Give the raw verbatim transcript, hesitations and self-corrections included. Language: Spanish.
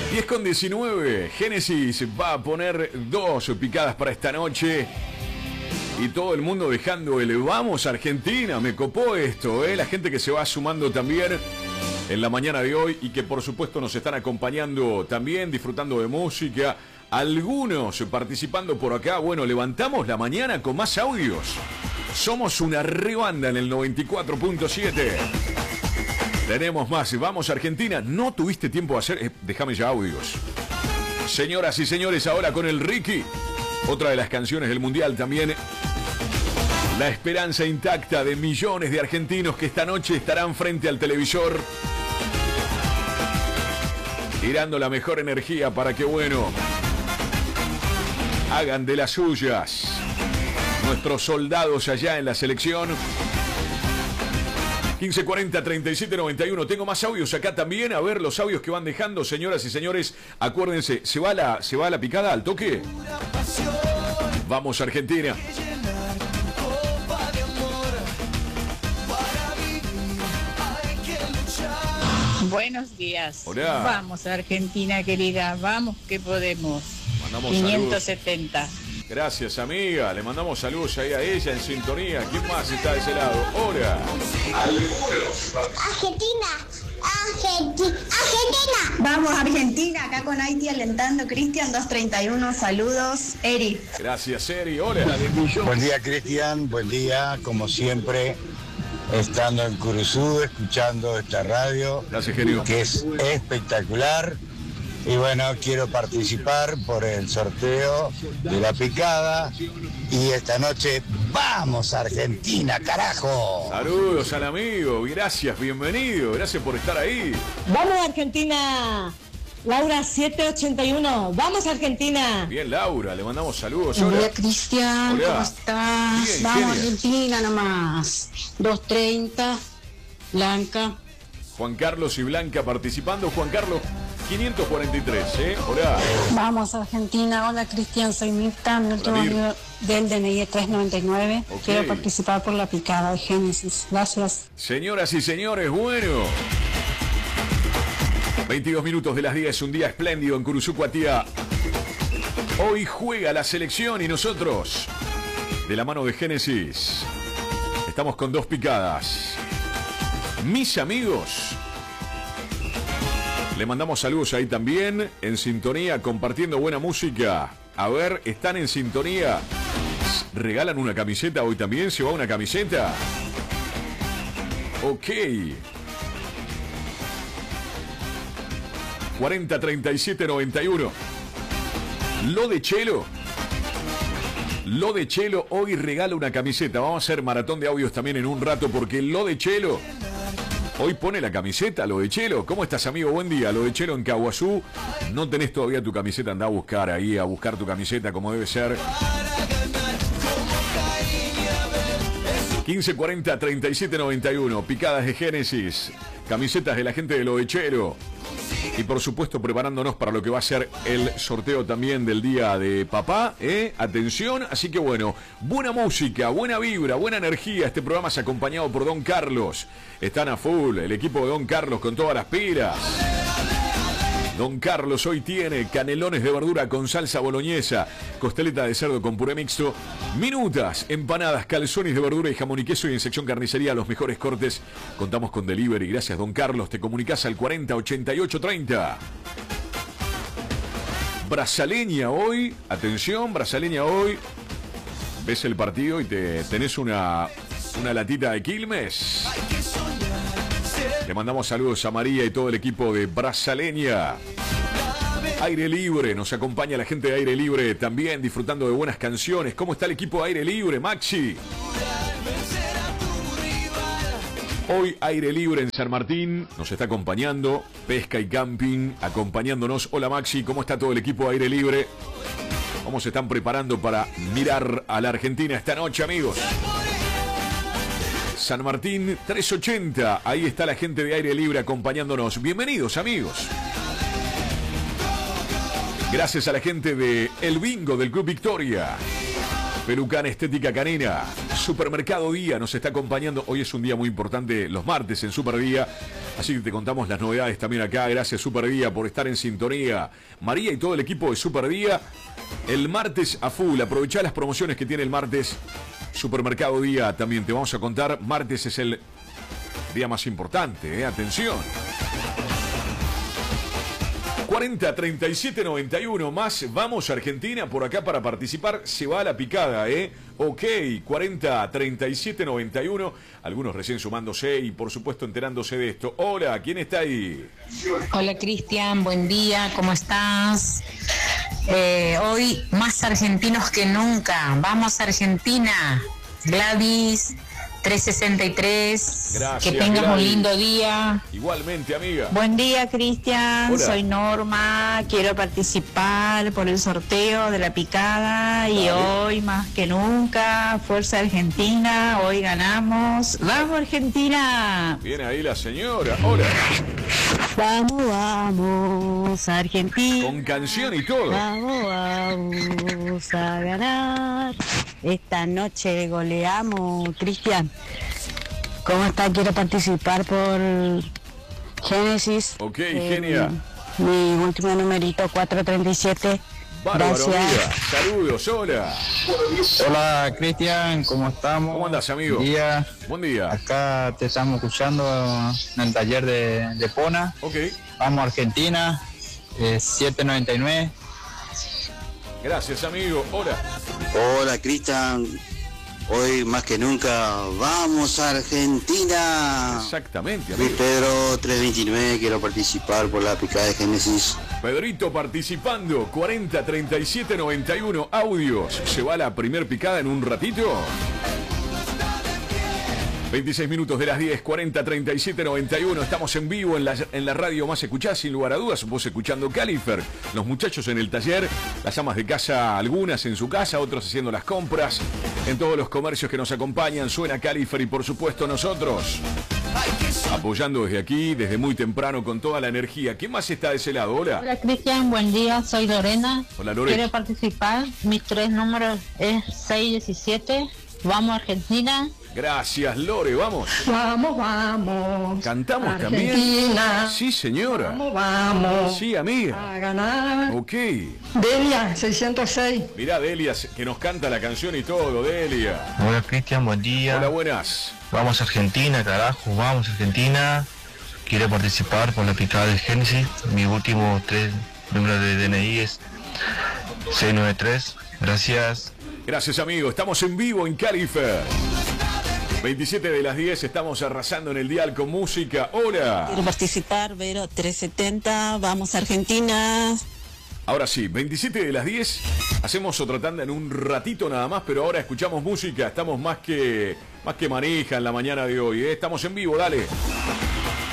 diez con diecinueve. Génesis va a poner dos picadas para esta noche. Y todo el mundo dejando el vamos Argentina. Me copó esto, ¿eh? La gente que se va sumando también en la mañana de hoy y que por supuesto nos están acompañando también, disfrutando de música. Algunos participando por acá. Bueno, levantamos la mañana con más audios. Somos una rebanda en el noventa y cuatro punto siete. Tenemos más. Vamos Argentina. No tuviste tiempo de hacer... Eh, déjame ya audios. Señoras y señores, ahora con el Ricky. Otra de las canciones del Mundial también. La esperanza intacta de millones de argentinos que esta noche estarán frente al televisor. Tirando la mejor energía para que, bueno, hagan de las suyas. Nuestros soldados allá en la selección. quince cuarenta, treinta y siete noventa y uno. Tengo más audios acá también. A ver los audios que van dejando, señoras y señores. Acuérdense, ¿se va la, se va la picada al toque? Vamos Argentina. Buenos días. Hola. Vamos Argentina querida, vamos que podemos. Mandamos quinientos setenta. Saludos. Gracias amiga, le mandamos saludos ahí a ella en sintonía. ¿Quién más está de ese lado? Hola. Argentina. Argentina. Argentina. Vamos Argentina, acá con Haití alentando. Cristian dos treinta y uno, saludos. Eri. Gracias Eri, hola. Buen día Cristian, buen día, como siempre, estando en Curuzú, escuchando esta radio. Gracias, genio. Que es espectacular. Y bueno, quiero participar por el sorteo de la picada. Y esta noche, ¡vamos Argentina, carajo! Saludos al amigo, gracias, bienvenido, gracias por estar ahí. ¡Vamos Argentina! Laura siete ochenta y uno, ¡vamos Argentina! Bien, Laura, le mandamos saludos. Buen Hola. día, Cristian, Hola. ¿cómo estás? Bien, Vamos genia. Argentina nomás. dos treinta, Blanca. Juan Carlos y Blanca participando. Juan Carlos, quinientos cuarenta y tres, ¿eh? Hola. Vamos Argentina, hola Cristian, soy Mirta, mi último Mir. número del D N I es tres noventa y nueve. Ok. Quiero participar por la picada de Génesis. Gracias. Señoras y señores, bueno. veintidós minutos de las diez, un día espléndido en Curuzú, Cuatía. Hoy juega la selección y nosotros, de la mano de Génesis, estamos con dos picadas. Mis amigos, le mandamos saludos ahí también, en sintonía, compartiendo buena música. A ver, ¿están en sintonía? ¿Regalan una camiseta hoy también? ¿Se va una camiseta? Ok. cuarenta, treinta y siete, noventa y uno. Lo de Chelo. Lo de Chelo hoy regala una camiseta. Vamos a hacer maratón de audios también en un rato porque Lo de Chelo hoy pone la camiseta. Lo de Chelo. ¿Cómo estás, amigo? Buen día. Lo de Chelo en Caguazú. No tenés todavía tu camiseta. Andá a buscar ahí, a buscar tu camiseta como debe ser. quince cuarenta, treinta y siete, noventa y uno. Picadas de Génesis. Camisetas de la gente de Lo de Chelo. Y por supuesto preparándonos para lo que va a ser el sorteo también del día de papá, ¿eh? Atención, así que bueno, buena música, buena vibra, buena energía. Este programa es acompañado por Don Carlos. Están a full, el equipo de Don Carlos con todas las pilas. Don Carlos hoy tiene canelones de verdura con salsa boloñesa, costeleta de cerdo con puré mixto, minutas, empanadas, calzones de verdura y jamón y queso, y en sección carnicería los mejores cortes. Contamos con delivery. Gracias, Don Carlos. Te comunicas al cuarenta, ochenta y ocho, treinta. Brasaleña hoy, atención, Brasaleña hoy. Ves el partido y te tenés una, una latita de Quilmes. Le mandamos saludos a María y todo el equipo de Brasaleña. Aire Libre, nos acompaña la gente de Aire Libre también disfrutando de buenas canciones. ¿Cómo está el equipo de Aire Libre, Maxi? Hoy Aire Libre en San Martín nos está acompañando. Pesca y Camping acompañándonos. Hola Maxi, ¿cómo está todo el equipo de Aire Libre? ¿Cómo se están preparando para mirar a la Argentina esta noche, amigos? San Martín trescientos ochenta, ahí está la gente de Aire Libre acompañándonos. Bienvenidos, amigos. Gracias a la gente de El Bingo del Club Victoria. Pelucana Estética Canena. Supermercado Día nos está acompañando. Hoy es un día muy importante, los martes en Super Día. Así que te contamos las novedades también acá. Gracias Superdía por estar en sintonía. María y todo el equipo de Superdía. El martes a full. Aprovechá las promociones que tiene el martes. Supermercado Día también te vamos a contar. Martes es el día más importante, ¿eh? Atención. cuarenta, treinta y siete, noventa y uno más. Vamos Argentina por acá para participar. Se va a la picada, ¿eh? Ok, cuarenta, treinta y siete, noventa y uno. Algunos recién sumándose y por supuesto enterándose de esto. Hola, ¿quién está ahí? Hola Cristian, buen día, ¿cómo estás? Eh, hoy más argentinos que nunca. Vamos Argentina. Gladys trescientos sesenta y tres. Gracias, que tengas Gladys. Un lindo día. Igualmente, amiga. Buen día, Cristian. Hola. Soy Norma. Quiero participar por el sorteo de la picada. Y Dale. hoy, más que nunca, Fuerza Argentina. Hoy ganamos. ¡Vamos, Argentina! Viene ahí la señora. Hola. Vamos, vamos, Argentina. Con canción y todo. Vamos, vamos a ganar. Esta noche goleamos, Cristian. ¿Cómo está? Quiero participar por Génesis. Ok, Eh, genia. Mi último numerito, cuatrocientos treinta y siete. Bárbaro, Gracias. amiga. Saludos, hola. Hola Cristian, ¿cómo estamos? ¿Cómo andas, amigo? Buen día. Buen día. Acá te estamos escuchando en el taller de, de Pona. Ok. Vamos Argentina, eh, siete noventa y nueve. Gracias, amigo. Hola. Hola Cristian, hoy más que nunca, vamos Argentina. Exactamente, Luis amigo. Pedro trescientos veintinueve, quiero participar por la picada de Génesis. Pedrito participando. cuarenta, treinta y siete, noventa y uno. Audios. ¿Se va la primer picada en un ratito? veintiséis minutos de las diez, cuarenta, treinta y siete, noventa y uno. Estamos en vivo en la, en la radio más escuchada, sin lugar a dudas. Vos escuchando Califer, los muchachos en el taller, las amas de casa, algunas en su casa, otros haciendo las compras. En todos los comercios que nos acompañan suena Califer y por supuesto nosotros. Apoyando desde aquí, desde muy temprano, con toda la energía. ¿Quién más está de ese lado? Hola. Hola Cristian, buen día, soy Lorena. Hola, Lore. Quiero participar, mis tres números es seis diecisiete. Vamos Argentina. Gracias, Lore. Vamos. Vamos, vamos. ¿Cantamos Argentina. también? Sí, señora. Vamos, vamos. Sí, amiga. A ganar. Ok. Delia, seiscientos seis. Mirá, Delia, que nos canta la canción y todo, Delia. Hola Cristian, buen día. Hola, buenas. Vamos Argentina, carajo, vamos Argentina. Quiero participar por la picada de Génesis. Mi último tres números de D N I es seiscientos noventa y tres. Gracias. Gracias, amigo. Estamos en vivo en Califer. veintisiete de las diez, estamos arrasando en el dial con música. Hola. Quiero participar, Vero, trescientos setenta. Vamos, Argentina. Ahora sí, veintisiete de las diez. Hacemos otra tanda en un ratito nada más, pero ahora escuchamos música. Estamos más que, más que manija en la mañana de hoy, ¿eh? Estamos en vivo, dale.